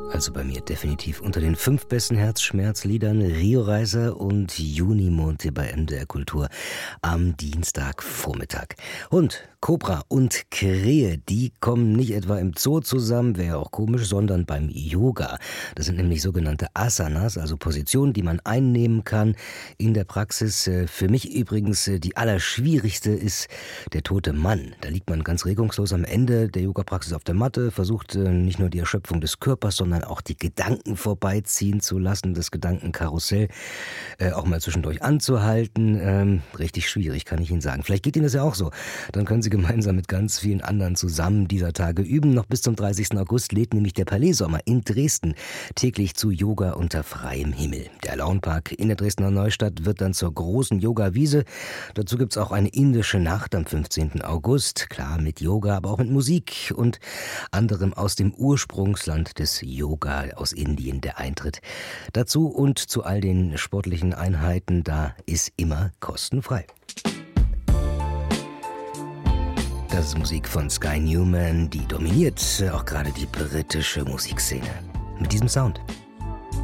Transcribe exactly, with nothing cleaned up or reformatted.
Also bei mir definitiv unter den fünf besten Herzschmerzliedern Rio Reiser und Junimonte bei M D R Kultur am Dienstagvormittag. Und Kobra und Krähe, die kommen nicht etwa im Zoo zusammen, wäre ja auch komisch, sondern beim Yoga. Das sind nämlich sogenannte Asanas, also Positionen, die man einnehmen kann in der Praxis. Für mich übrigens die allerschwierigste ist der tote Mann. Da liegt man ganz regungslos am Ende der Yoga-Praxis auf der Matte, versucht nicht nur die Erschöpfung des Körpers, sondern auch die Gedanken vorbeiziehen zu lassen, das Gedankenkarussell äh, auch mal zwischendurch anzuhalten. Ähm, richtig schwierig, kann ich Ihnen sagen. Vielleicht geht Ihnen das ja auch so. Dann können Sie gemeinsam mit ganz vielen anderen zusammen dieser Tage üben. Noch bis zum dreißigsten August lädt nämlich der Palais Sommer in Dresden täglich zu Yoga unter freiem Himmel. Der Launpark in der Dresdner Neustadt wird dann zur großen Yoga-Wiese. Dazu gibt's auch eine indische Nacht am fünfzehnten August. Klar, mit Yoga, aber auch mit Musik und anderem aus dem Ursprungsland des Yoga aus Indien, der Eintritt dazu und zu all den sportlichen Einheiten, da ist immer kostenfrei. Das ist Musik von Sky Newman, die dominiert auch gerade die britische Musikszene. Mit diesem Sound.